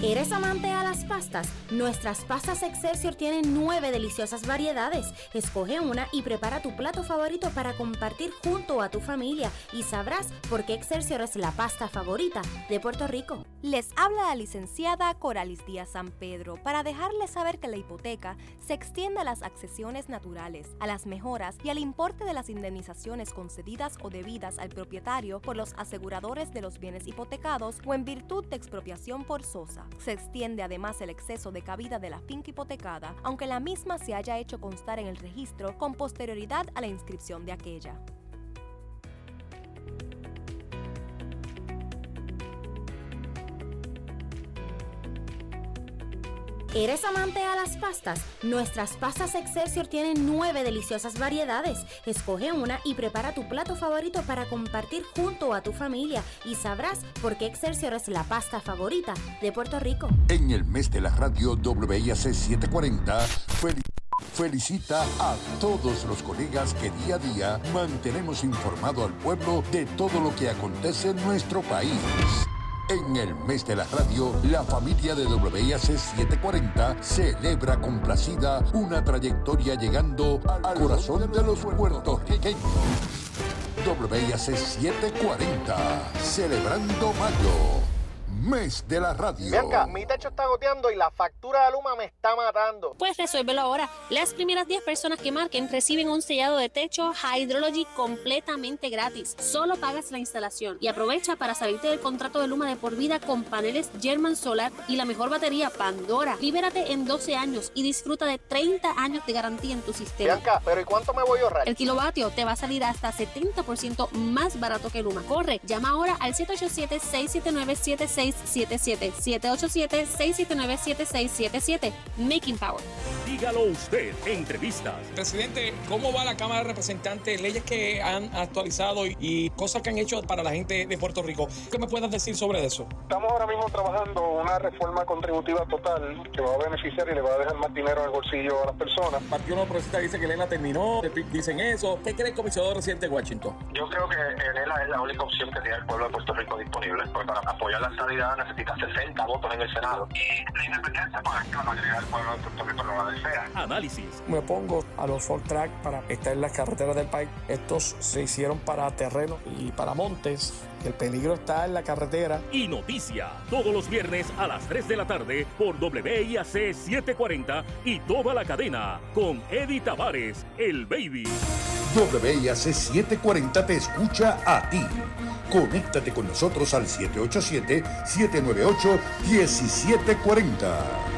¿Eres amante a las pastas? Nuestras pastas Excelsior tienen 9 deliciosas variedades. Escoge una y prepara tu plato favorito para compartir junto a tu familia y sabrás por qué Excelsior es la pasta favorita de Puerto Rico. Les habla la licenciada Coralis Díaz San Pedro para dejarles saber que la hipoteca se extiende a las accesiones naturales, a las mejoras y al importe de las indemnizaciones concedidas o debidas al propietario por los aseguradores de los bienes hipotecados o en virtud de expropiación forzosa. Se extiende además el exceso de cabida de la finca hipotecada, aunque la misma se haya hecho constar en el registro con posterioridad a la inscripción de aquella. ¿Eres amante a las pastas? Nuestras pastas Excelsior tienen 9 deliciosas variedades. Escoge una y prepara tu plato favorito para compartir junto a tu familia y sabrás por qué Excelsior es la pasta favorita de Puerto Rico. En el mes de la radio WIAC 740, felicita a todos los colegas que día a día mantenemos informado al pueblo de todo lo que acontece en nuestro país. En el mes de la radio, la familia de WIAC 740 celebra complacida una trayectoria llegando al corazón de los puertorriqueños. WIAC 740, celebrando mayo. Mes de la radio. Bianca, mi techo está goteando y la factura de Luma me está matando. Pues resuélvelo ahora. Las primeras 10 personas que marquen reciben un sellado de techo Hydrology completamente gratis. Solo pagas la instalación y aprovecha para salirte del contrato de Luma de por vida con paneles German Solar y la mejor batería Pandora. Libérate en 12 años y disfruta de 30 años de garantía en tu sistema. Bianca, ¿pero y cuánto me voy a ahorrar? El kilovatio te va a salir hasta 70% más barato que Luma. Corre, llama ahora al 787-679-7677. 787-679-7677. Making Power. Dígalo usted, entrevistas. Presidente, ¿cómo va la Cámara de Representantes? Leyes que han actualizado y cosas que han hecho para la gente de Puerto Rico. ¿Qué me puedes decir sobre eso? Estamos ahora mismo trabajando una reforma contributiva total que va a beneficiar y le va a dejar más dinero en el bolsillo a las personas. El Partido Nuevo Progresista dice que Elena terminó, el PIB dicen eso. ¿Qué cree el comisionado residente de Washington? Yo creo que Elena es la única opción que tiene el pueblo de Puerto Rico disponible, porque para apoyar la estabilidad necesita 60 votos en el Senado. Y la independencia, pues es que la mayoría del pueblo de Puerto Rico no la desea. Análisis. Me opongo a los full track para estar en las carreteras del país. Estos se hicieron para terreno y para montes. El peligro está en la carretera. Y noticia, todos los viernes a las 3 de la tarde por WIAC 740 y toda la cadena con Eddie Tavares, el Baby. WIAC 740 te escucha a ti. Conéctate con nosotros al 787-798-1740.